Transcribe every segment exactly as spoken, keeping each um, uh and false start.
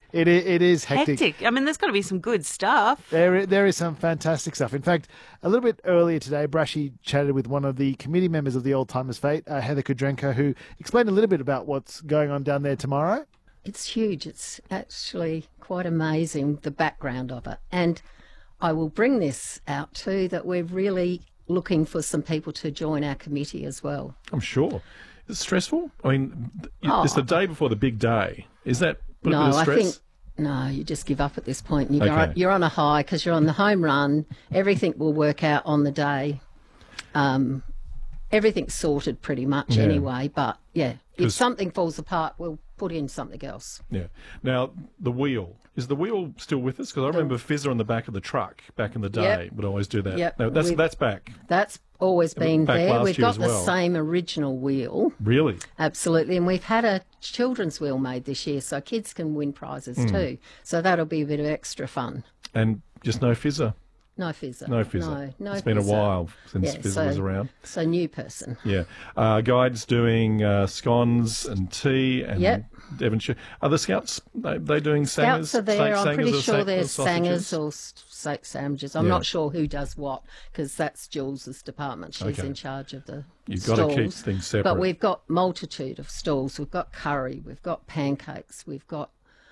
It i- it is hectic. Hectic. I mean, there's got to be some good stuff. There, i- there is some fantastic stuff. In fact, a little bit earlier today, Brashy chatted with one of the committee members of the Old Timers Fete, uh, Heather Kudrenko, who explained a little bit about what's going on down there tomorrow. It's huge. It's actually quite amazing, the background of it. And I will bring this out too, that we're really looking for some people to join our committee as well. I'm sure. Is it stressful? I mean, th- Oh. it's the day before the big day. Is that put a No, bit of I stress? think no. You just give up at this point. And you're, Okay. you're on a high because you're on the home run. Everything will work out on the day. Um, everything's sorted pretty much Yeah. anyway. But yeah, if 'Cause- something falls apart, we'll put in something else. Yeah. Now, the wheel. Is the wheel still with us? Because I remember Fizzer on the back of the truck back in the day Yep. would always do that. Yep. No, that's, We've- that's back. That's always been back there. last We've year got as the well. same original wheel. Really? Absolutely, and we've had a children's wheel made this year, so kids can win prizes Hmm. too. So that'll be a bit of extra fun. And just no Fizzer? No fizzer. No Fizzer. No, no It's been a fizzer. while since Yeah, Fizzer so- was around. So new person. Yeah. Uh, guides doing uh, scones and tea and Yep. Devonshire. Are the Scouts, they, they doing sangers? Scouts are there. Steak I'm sangers pretty or sure sa- they're or sausages? sangers or s- steak sandwiches. I'm Yeah. not sure who does what because that's Jules's department. She's Okay. in charge of the You've got to stalls. keep things separate. But we've got multitude of stalls. We've got curry. We've got pancakes. We've got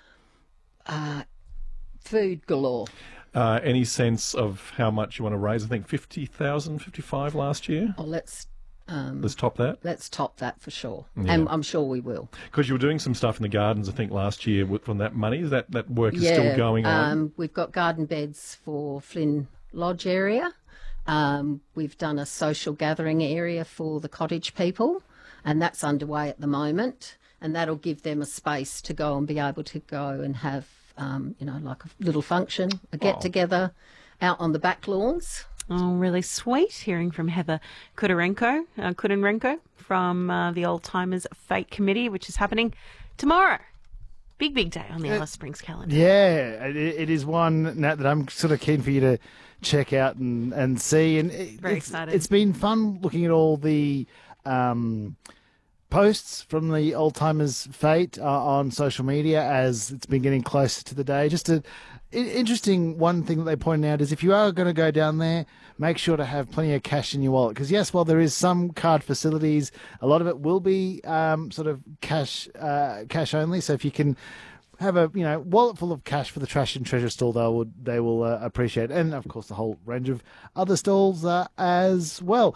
uh, food galore. Uh, any sense of how much you want to raise? I think fifty thousand, fifty-five last year. Oh, let's um, Let's top that. let's top that for sure, Yeah. and I'm sure we will. Because you were doing some stuff in the gardens, I think, last year with, from that money. Is that, that work is still going on? Um, we've got garden beds for Flynn Lodge area. Um, we've done a social gathering area for the cottage people, and that's underway at the moment. And that'll give them a space to go and be able to go and have, um, you know, like a little function, a get together out on the back lawns. Oh, really sweet hearing from Heather Kudarenko, uh, Kudarenko from uh, the Old Timers Fate Committee, which is happening tomorrow. Big, big day on the Alice Springs calendar. Yeah, it, it is one, Nat, that I'm sort of keen for you to check out and, and see. And it, Very it's, excited. It's been fun looking at all the um, posts from the Old Timers Fate uh, on social media as it's been getting closer to the day. Just a i- interesting one thing that they pointed out is if you are going to go down there, make sure to have plenty of cash in your wallet. Because yes, while there is some card facilities, a lot of it will be um, sort of cash uh, cash only. So if you can have a you know wallet full of cash for the trash and treasure stall, they will they will uh, appreciate, and of course the whole range of other stalls uh, as well.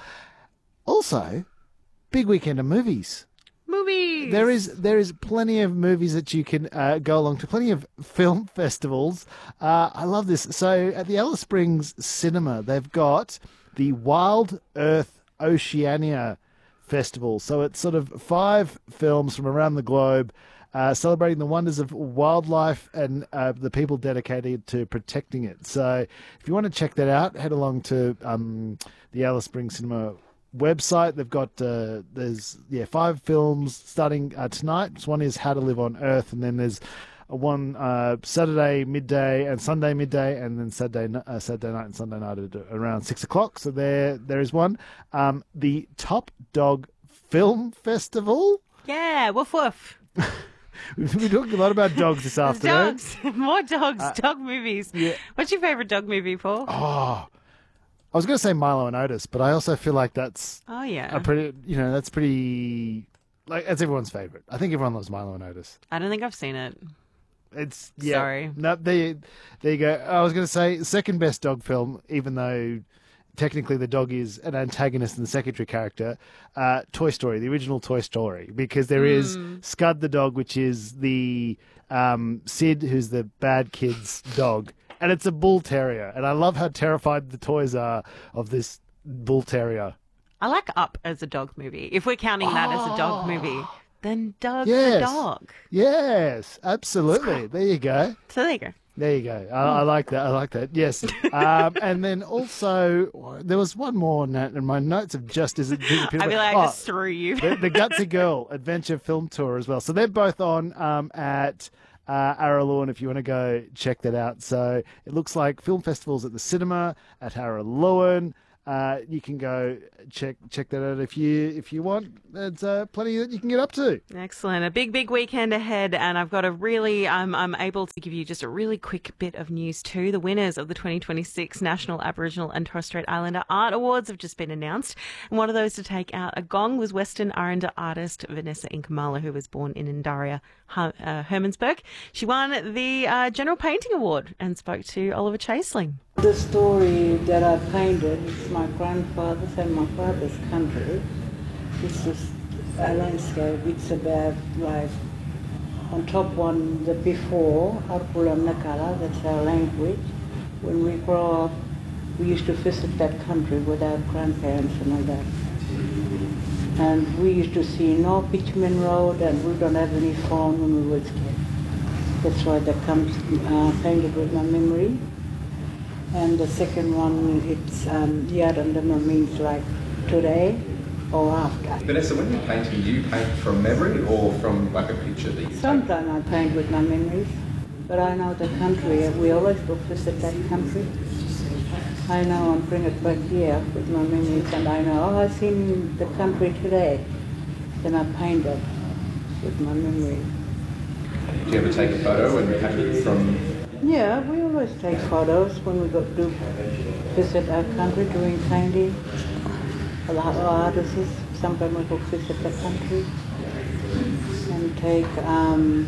Also, big weekend of movies. Movies! There is there is plenty of movies that you can uh, go along to, plenty of film festivals. Uh, I love this. So at the Alice Springs Cinema, they've got the Wild Earth Oceania Festival. So it's sort of five films from around the globe uh, celebrating the wonders of wildlife and uh, the people dedicated to protecting it. So if you want to check that out, head along to um, the Alice Springs Cinema website. They've got uh, there's yeah five films starting uh, tonight. One is How to Live on Earth, and then there's a one uh, Saturday midday and Sunday midday, and then Saturday n- uh, Saturday night and Sunday night at around six o'clock. So there there is one. Um, the Top Dog Film Festival. Yeah, woof woof. We've been talking a lot about dogs this afternoon. Dogs. More dogs. dog movies. yeah. What's your favourite dog movie, Paul? Oh, I was going to say Milo and Otis, but I also feel like that's Oh, yeah. a pretty, you know, that's pretty, like, that's everyone's favorite. I think everyone loves Milo and Otis. I don't think I've seen it. It's, yeah. Sorry. No, there, there you go. I was going to say second best dog film, even though technically the dog is an antagonist and the secondary character, uh, Toy Story, the original Toy Story, because there is Scud the dog, which is the um, Sid, who's the bad kid's dog. And it's a bull terrier. And I love how terrified the toys are of this bull terrier. I like Up as a dog movie. If we're counting that as a dog movie, then Doug the Yes. dog. Yes, absolutely. There you go. So there you go. There you go. I, I like that. I like that. Yes. Um, and then also, there was one more, Nat, and my notes have just disappeared. I feel like I just threw you. the, the Gutsy Girl Adventure Film Tour as well. So they're both on um, at uh, Araluen if you want to go check that out. So it looks like film festivals at the cinema, at Araluen, Uh, you can go check check that out if you if you want. There's uh, plenty that you can get up to. Excellent. A big, big weekend ahead, and I've got a really, um, I'm able to give you just a really quick bit of news too. The winners of the twenty twenty-six National Aboriginal and Torres Strait Islander Art Awards have just been announced, and one of those to take out a gong was Western Aranda artist Vanessa Inkamala, who was born in Indaria, uh, Hermannsburg. She won the uh, General Painting Award and spoke to Oliver Chaseling. The story that I painted is my grandfather's and my father's country. This is a landscape. It's about like on top one, the before, Apulam Nakala, that's our language. When we grow up, we used to visit that country with our grandparents and all that. And we used to see no bitumen road, and we don't have any phone when we were kids. That's why that comes uh, painted with my memory. And the second one, it's um, Yarandama means like today or after. Vanessa, when you're painting, do you paint from memory or from like a picture that you take? Sometimes I paint with my memories, but I know the country. We always go visit that country. I know and bring it back here with my memories, and I know, oh, I've seen the country today. Then I paint it with my memory. Do you ever take a photo when you paint it from? Yeah, we always take photos when we go to visit our country doing painting. A lot of artists, sometimes we go visit the country and take um,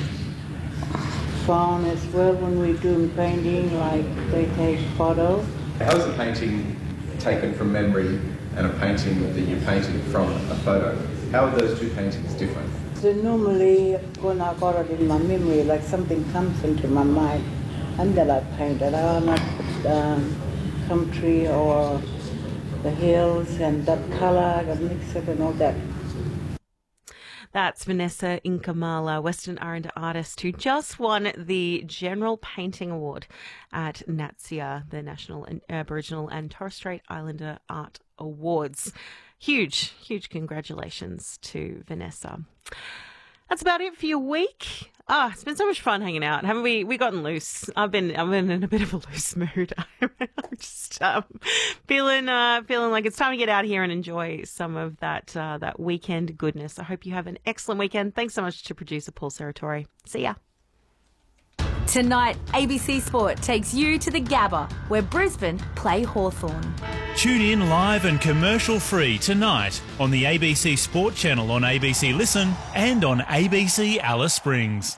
phone as well when we do painting, like they take photos. How is a painting taken from memory and a painting that you painted from a photo? How are those two paintings different? So normally when I got it in my memory, like something comes into my mind, and then I paint it. I might put um, country or the hills and that colour, I mix it and all that. That's Vanessa Inkamala, Western Aranda artist, who just won the General Painting Award at NATSIA, the National Aboriginal and Torres Strait Islander Art Awards. Huge, huge congratulations to Vanessa. That's about it for your week. Ah, oh, it's been so much fun hanging out, haven't we? We gotten loose. I've been, I've been in a bit of a loose mood. I'm just um, feeling, uh, feeling like it's time to get out here and enjoy some of that, uh, that weekend goodness. I hope you have an excellent weekend. Thanks so much to producer Paul Serratore. See ya. Tonight, A B C Sport takes you to the Gabba, where Brisbane play Hawthorn. Tune in live and commercial-free tonight on the A B C Sport channel on A B C Listen and on A B C Alice Springs.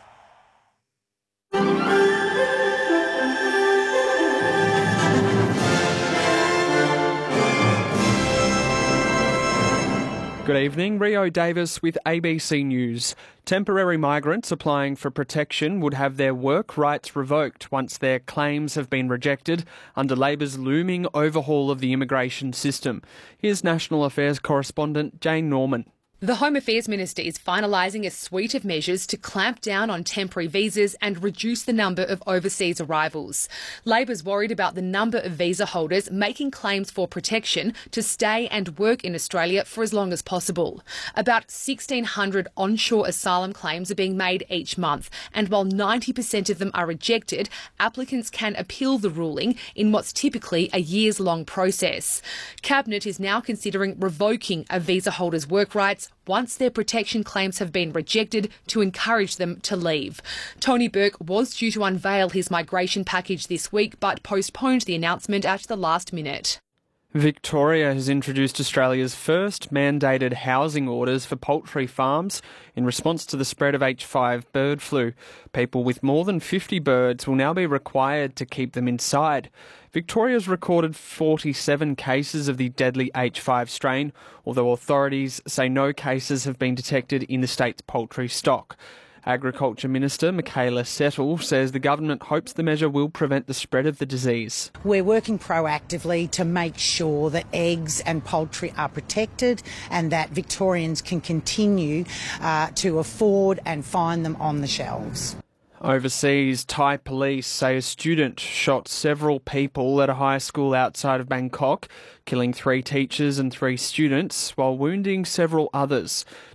Good evening, Rio Davis with A B C News. Temporary migrants applying for protection would have their work rights revoked once their claims have been rejected under Labor's looming overhaul of the immigration system. Here's National Affairs correspondent Jane Norman. The Home Affairs Minister is finalising a suite of measures to clamp down on temporary visas and reduce the number of overseas arrivals. Labor's worried about the number of visa holders making claims for protection to stay and work in Australia for as long as possible. About sixteen hundred onshore asylum claims are being made each month, and while ninety percent of them are rejected, applicants can appeal the ruling in what's typically a years-long process. Cabinet is now considering revoking a visa holder's work rights once their protection claims have been rejected to encourage them to leave. Tony Burke was due to unveil his migration package this week but postponed the announcement at the last minute. Victoria has introduced Australia's first mandated housing orders for poultry farms in response to the spread of H five bird flu. People with more than fifty birds will now be required to keep them inside. Victoria's recorded forty-seven cases of the deadly H five strain, although authorities say no cases have been detected in the state's poultry stock. Agriculture Minister Michaela Settle says the government hopes the measure will prevent the spread of the disease. We're working proactively to make sure that eggs and poultry are protected and that Victorians can continue uh, to afford and find them on the shelves. Overseas, Thai police say a student shot several people at a high school outside of Bangkok, killing three teachers and three students while wounding several others.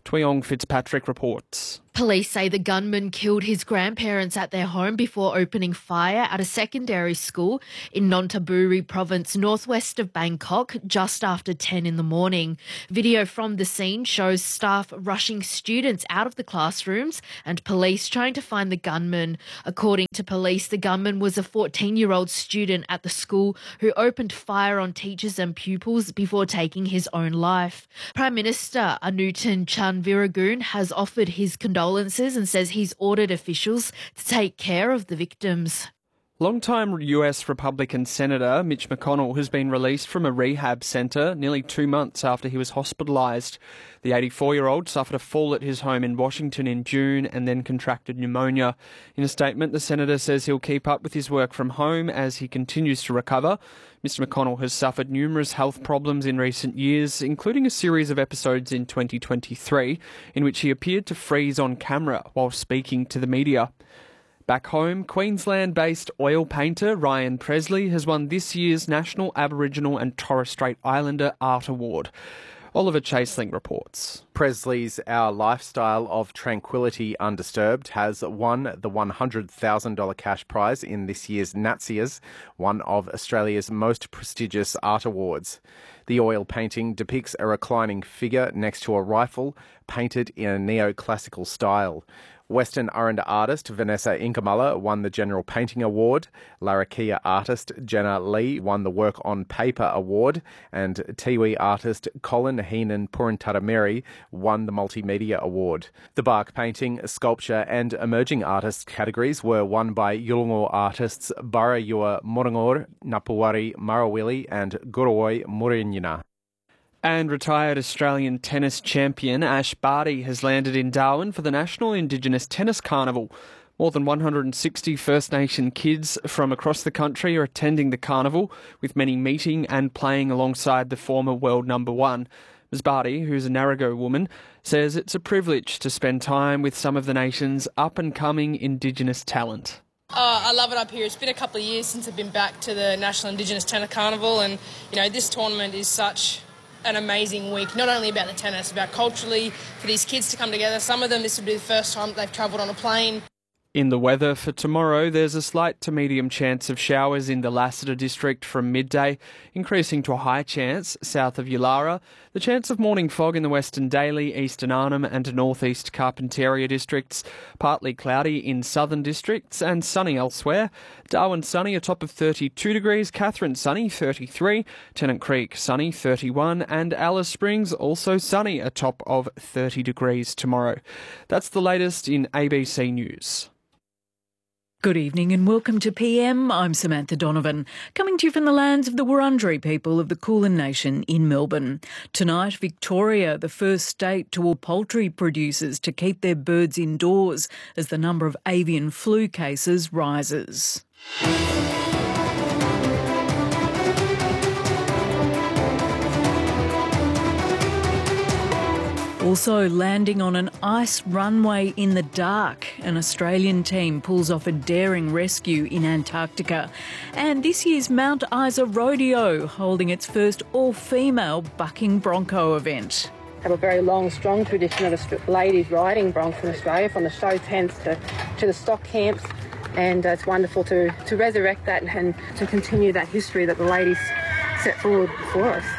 Tweong Fitzpatrick reports. Police say the gunman killed his grandparents at their home before opening fire at a secondary school in Nonthaburi province northwest of Bangkok just after ten in the morning. Video from the scene shows staff rushing students out of the classrooms and police trying to find the gunman. According to police, the gunman was a fourteen-year-old student at the school who opened fire on teachers and pupils before taking his own life. Prime Minister Anutin Chanvirakul has offered his condolences and says he's ordered officials to take care of the victims. Long-time U S Republican Senator Mitch McConnell has been released from a rehab centre nearly two months after he was hospitalised. The eighty-four-year-old suffered a fall at his home in Washington in June and then contracted pneumonia. In a statement, the senator says he'll keep up with his work from home as he continues to recover. Mister McConnell has suffered numerous health problems in recent years, including a series of episodes in twenty twenty-three in which he appeared to freeze on camera while speaking to the media. Back home, Queensland-based oil painter Ryan Presley has won this year's National Aboriginal and Torres Strait Islander Art Award. Oliver Chaseling reports. Presley's Our Lifestyle of Tranquility Undisturbed has won the one hundred thousand dollars cash prize in this year's Natsias, one of Australia's most prestigious art awards. The oil painting depicts a reclining figure next to a rifle, painted in a neoclassical style. Western Aranda artist Vanessa Inkamala won the General Painting Award, Larrakia artist Jenna Lee won the Work on Paper Award, and Tiwi artist Colin Heenan Puruntarameri won the Multimedia Award. The bark painting, sculpture and emerging artists categories were won by Yolngu artists Barayua Morangor, Napuwari Marawili and Guroi Murinyina. And retired Australian tennis champion Ash Barty has landed in Darwin for the National Indigenous Tennis Carnival. More than one hundred sixty First Nation kids from across the country are attending the carnival, with many meeting and playing alongside the former world number one. Miz Barty, who's a Narragansett woman, says it's a privilege to spend time with some of the nation's up-and-coming Indigenous talent. Oh, I love it up here. It's been a couple of years since I've been back to the National Indigenous Tennis Carnival, and you know this tournament is such an amazing week, not only about the tennis, about culturally, for these kids to come together. Some of them, this will be the first time they've travelled on a plane. In the weather for tomorrow, there's a slight to medium chance of showers in the Lassiter district from midday, increasing to a high chance south of Yulara. The chance of morning fog in the Western Daly, Eastern Arnhem and northeast Carpentaria districts. Partly cloudy in southern districts and sunny elsewhere. Darwin sunny, a top of thirty-two degrees. Katherine sunny, thirty-three. Tennant Creek sunny, thirty-one. And Alice Springs also sunny, a top of thirty degrees tomorrow. That's the latest in A B C News. Good evening and welcome to P M. I'm Samantha Donovan, coming to you from the lands of the Wurundjeri people of the Kulin Nation in Melbourne. Tonight, Victoria, the first state to order poultry producers to keep their birds indoors as the number of avian flu cases rises. Also landing on an ice runway in the dark, an Australian team pulls off a daring rescue in Antarctica. And this year's Mount Isa Rodeo holding its first all-female bucking bronco event. Have a very long, strong tradition of ladies riding broncs in Australia, from the show tents to, to the stock camps. And uh, it's wonderful to, to resurrect that and to continue that history that the ladies set forward for us.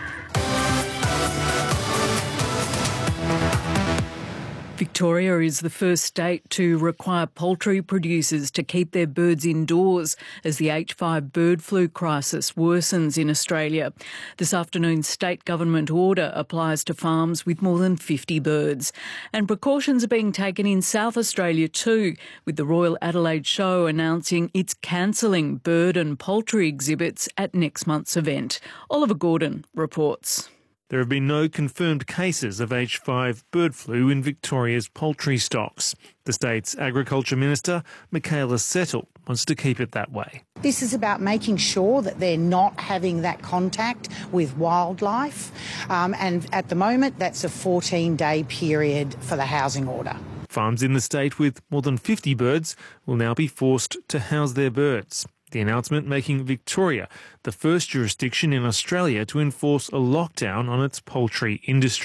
Victoria is the first state to require poultry producers to keep their birds indoors as the H five bird flu crisis worsens in Australia. This afternoon's state government order applies to farms with more than fifty birds. And precautions are being taken in South Australia too, with the Royal Adelaide Show announcing it's cancelling bird and poultry exhibits at next month's event. Oliver Gordon reports. There have been no confirmed cases of H five bird flu in Victoria's poultry stocks. The state's Agriculture Minister, Michaela Settle, wants to keep it that way. This is about making sure that they're not having that contact with wildlife. Um, and at the moment, that's a fourteen-day period for the housing order. Farms in the state with more than fifty birds will now be forced to house their birds. The announcement making Victoria the first jurisdiction in Australia to enforce a lockdown on its poultry industry.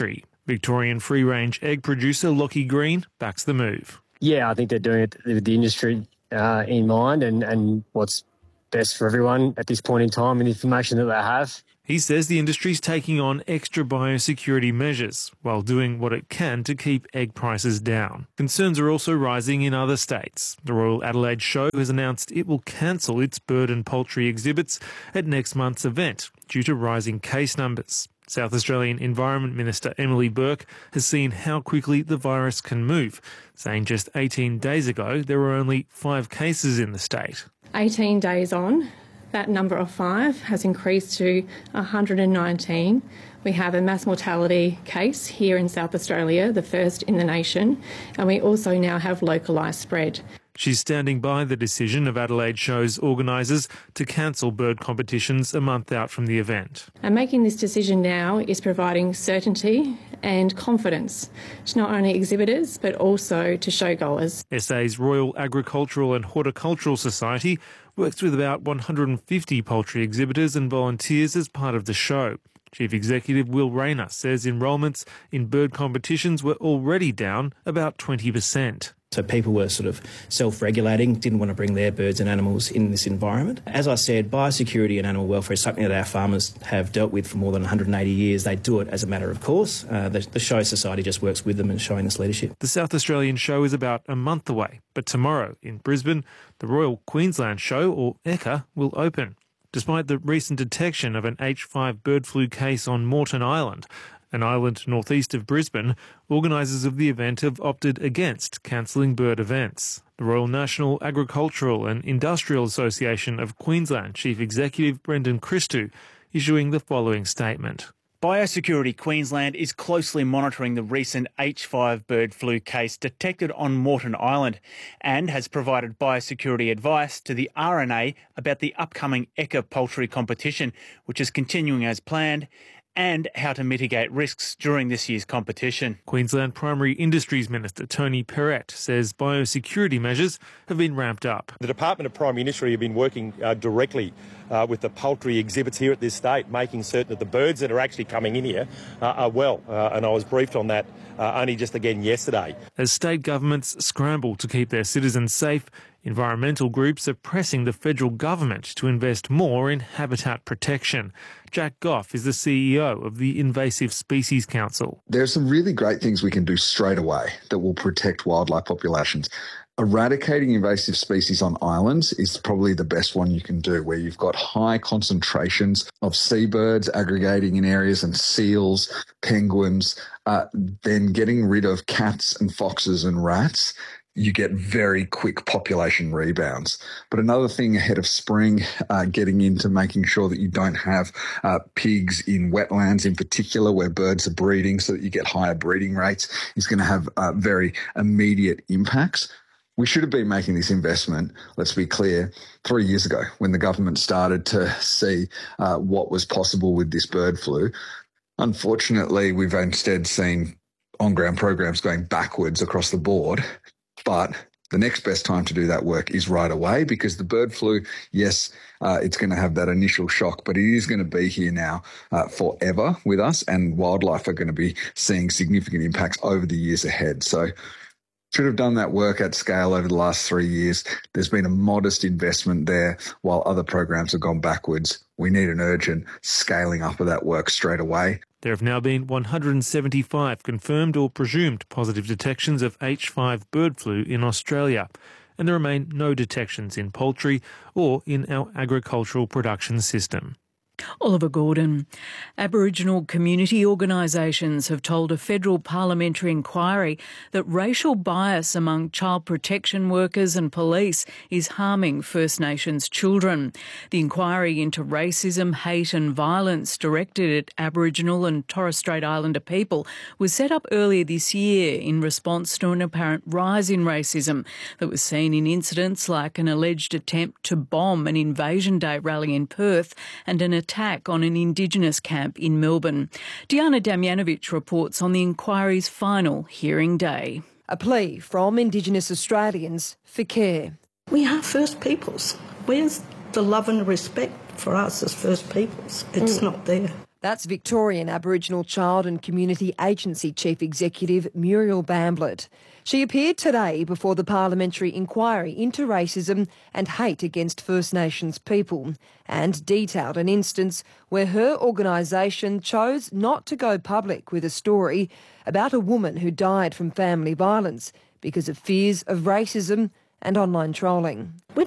Victorian free-range egg producer Lockie Green backs the move. Yeah, I think they're doing it with the industry uh, in mind and, and what's best for everyone at this point in time and the information that they have. He says the industry's taking on extra biosecurity measures while doing what it can to keep egg prices down. Concerns are also rising in other states. The Royal Adelaide Show has announced it will cancel its bird and poultry exhibits at next month's event due to rising case numbers. South Australian Environment Minister Emily Burke has seen how quickly the virus can move, saying just eighteen days ago there were only five cases in the state. eighteen days on, that number of five has increased to one hundred nineteen. We have a mass mortality case here in South Australia, the first in the nation, and we also now have localised spread. She's standing by the decision of Adelaide Show's organisers to cancel bird competitions a month out from the event. And making this decision now is providing certainty and confidence to not only exhibitors but also to showgoers. S A's Royal Agricultural and Horticultural Society works with about one hundred fifty poultry exhibitors and volunteers as part of the show. Chief Executive Will Rayner says enrolments in bird competitions were already down about twenty percent. So people were sort of self-regulating, didn't want to bring their birds and animals in this environment. As I said, biosecurity and animal welfare is something that our farmers have dealt with for more than one hundred eighty years. They do it as a matter of course. Uh, the, the Show Society just works with them and showing this leadership. The South Australian Show is about a month away, but tomorrow in Brisbane, the Royal Queensland Show, or ECCA, will open. Despite the recent detection of an H five bird flu case on Moreton Island, an island northeast of Brisbane, organisers of the event have opted against cancelling bird events. The Royal National Agricultural and Industrial Association of Queensland Chief Executive Brendan Christou issuing the following statement. Biosecurity Queensland is closely monitoring the recent H five bird flu case detected on Moreton Island and has provided biosecurity advice to the R N A about the upcoming ECCA poultry competition, which is continuing as planned, and how to mitigate risks during this year's competition. Queensland Primary Industries Minister Tony Perrett says biosecurity measures have been ramped up. The Department of Primary Industry have been working uh, directly uh, with the poultry exhibits here at this state, making certain that the birds that are actually coming in here uh, are well, uh, and I was briefed on that uh, only just again yesterday. As state governments scramble to keep their citizens safe, environmental groups are pressing the federal government to invest more in habitat protection. Jack Goff is the C E O of the Invasive Species Council. There's some really great things we can do straight away that will protect wildlife populations. Eradicating invasive species on islands is probably the best one you can do, where you've got high concentrations of seabirds aggregating in areas and seals, penguins, uh, then getting rid of cats and foxes and rats. You get very quick population rebounds. But another thing ahead of spring, uh, getting into making sure that you don't have uh, pigs in wetlands in particular where birds are breeding so that you get higher breeding rates is going to have uh, very immediate impacts. We should have been making this investment, let's be clear, three years ago when the government started to see uh, what was possible with this bird flu. Unfortunately, we've instead seen on-ground programs going backwards across the board. But the next best time to do that work is right away, because the bird flu, yes, uh, it's going to have that initial shock, but it is going to be here now uh, forever with us, and wildlife are going to be seeing significant impacts over the years ahead. So should have done that work at scale over the last three years. There's been a modest investment there while other programs have gone backwards. We need an urgent scaling up of that work straight away. There have now been one hundred seventy-five confirmed or presumed positive detections of H five bird flu in Australia, and there remain no detections in poultry or in our agricultural production system. Oliver Gordon. Aboriginal community organisations have told a federal parliamentary inquiry that racial bias among child protection workers and police is harming First Nations children. The inquiry into racism, hate and violence directed at Aboriginal and Torres Strait Islander people was set up earlier this year in response to an apparent rise in racism that was seen in incidents like an alleged attempt to bomb an Invasion Day rally in Perth and an attack on an Indigenous camp in Melbourne. Diana Damjanovic reports on the inquiry's final hearing day. A plea from Indigenous Australians for care. We are First Peoples. Where's the love and respect for us as First Peoples? It's mm. not there. That's Victorian Aboriginal Child and Community Agency Chief Executive Muriel Bamblett. She appeared today before the parliamentary inquiry into racism and hate against First Nations people and detailed an instance where her organisation chose not to go public with a story about a woman who died from family violence because of fears of racism and online trolling.